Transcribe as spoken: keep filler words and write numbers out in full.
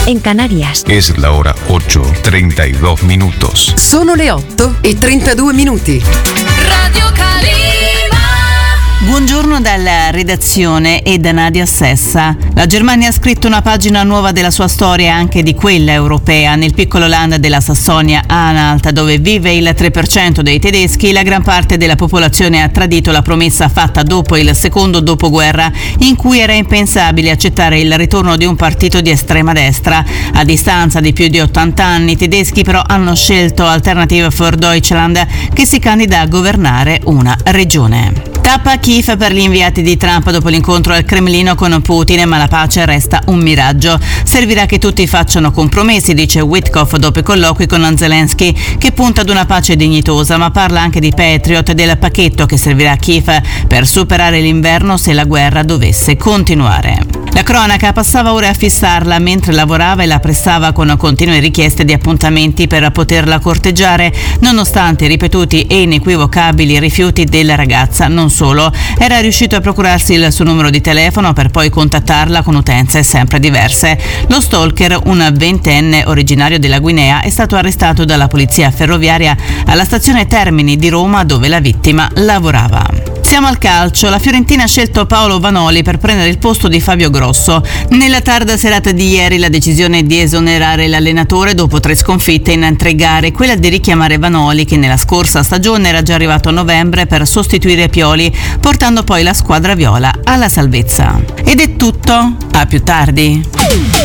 en Canarias. Es la hora ocho, treinta y dos minutos. Sono le otto e trentadue minuti. Radio Calima. Buongiorno dalla redazione e da Nadia Sessa. La Germania ha scritto una pagina nuova della sua storia e anche di quella europea. Nel piccolo land della Sassonia-Anhalt, dove vive il tre per cento dei tedeschi, la gran parte della popolazione ha tradito la promessa fatta dopo il secondo dopoguerra, in cui era impensabile accettare il ritorno di un partito di estrema destra. A distanza di più di ottanta anni, i tedeschi però hanno scelto Alternative für Deutschland, che si candida a governare una regione. Tappa Kiev per gli inviati di Trump dopo l'incontro al Cremlino con Putin, ma la pace resta un miraggio. Servirà che tutti facciano compromessi, dice Witkoff dopo i colloqui con Zelensky, che punta ad una pace dignitosa, ma parla anche di Patriot e del pacchetto che servirà a Kiev per superare l'inverno se la guerra dovesse continuare. La cronaca passava ore a fissarla mentre lavorava e la pressava con continue richieste di appuntamenti per poterla corteggiare, nonostante i ripetuti e inequivocabili rifiuti della ragazza. Non solo, era riuscito a procurarsi il suo numero di telefono per poi contattarla con utenze sempre diverse. Lo stalker, un ventenne originario della Guinea, è stato arrestato dalla polizia ferroviaria alla stazione Termini di Roma, dove la vittima lavorava. Siamo al calcio. La Fiorentina ha scelto Paolo Vanoli per prendere il posto di Fabio Grosso. Nella tarda serata di ieri la decisione di esonerare l'allenatore dopo tre sconfitte in tre gare, quella di richiamare Vanoli, che nella scorsa stagione era già arrivato a novembre per sostituire Pioli, portando poi la squadra viola alla salvezza. Ed è tutto, a più tardi.